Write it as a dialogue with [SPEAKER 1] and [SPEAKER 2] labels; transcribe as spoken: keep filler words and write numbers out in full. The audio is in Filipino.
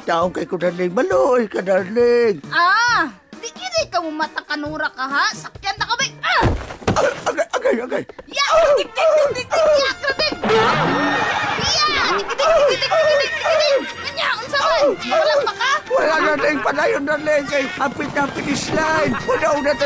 [SPEAKER 1] taong kay ko, darling. Baloy ka, darling.
[SPEAKER 2] Ah! Di kini ka mo matakanura ka ha? Sakyan na kami! Ah!
[SPEAKER 1] Agay, agay, agay, agay.
[SPEAKER 2] Ya! Tik, tik, tik, tik, tik, ya! Krating! Ya! Tik, tik, tik, tik, tik, tik, tik, tik! Kanya, unsa man? Walang baka?
[SPEAKER 1] Wala, darling. Padayon, darling. Kay hapit na finish line. Una-una ta